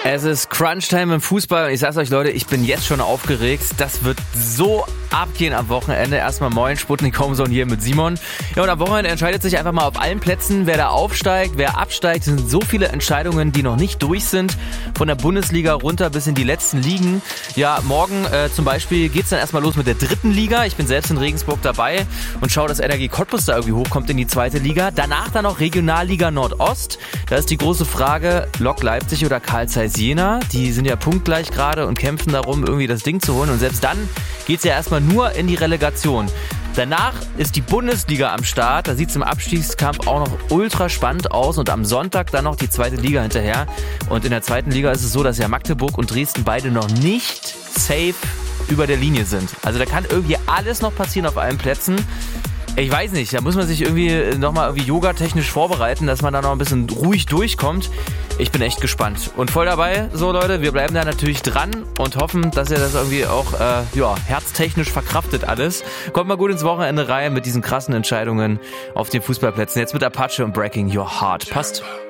Es ist Crunchtime im Fußball und ich sag's euch, Leute, ich bin jetzt schon aufgeregt. Das wird so abgehen am Wochenende. Erstmal moin, Sputnik Homeson hier mit Simon. Ja, und am Wochenende entscheidet sich einfach mal auf allen Plätzen, wer da aufsteigt, wer absteigt. Es sind so viele Entscheidungen, die noch nicht durch sind. Von der Bundesliga runter bis in die letzten Ligen. Ja, morgen zum Beispiel geht's dann erstmal los mit der 3. Liga. Ich bin selbst in Regensburg dabei und schaue, dass Energie Cottbus da irgendwie hochkommt in die 2. Liga. Danach dann noch Regionalliga Nordost. Da ist die große Frage, Lok Leipzig oder Carl Zeiss Jena. Die sind ja punktgleich gerade und kämpfen darum, irgendwie das Ding zu holen. Und selbst dann geht's ja erstmal nur in die Relegation. Danach ist die Bundesliga am Start. Da sieht es im Abstiegskampf auch noch ultra spannend aus. Und am Sonntag dann noch die 2. Liga hinterher. Und in der 2. Liga ist es so, dass ja Magdeburg und Dresden beide noch nicht safe über der Linie sind. Also da kann irgendwie alles noch passieren auf allen Plätzen. Ich weiß nicht, da muss man sich irgendwie nochmal yogatechnisch vorbereiten, dass man da noch ein bisschen ruhig durchkommt. Ich bin echt gespannt und voll dabei. So Leute, wir bleiben da natürlich dran und hoffen, dass ihr das irgendwie auch herztechnisch verkraftet alles. Kommt mal gut ins Wochenende rein mit diesen krassen Entscheidungen auf den Fußballplätzen. Jetzt mit Apache und Breaking Your Heart. Passt.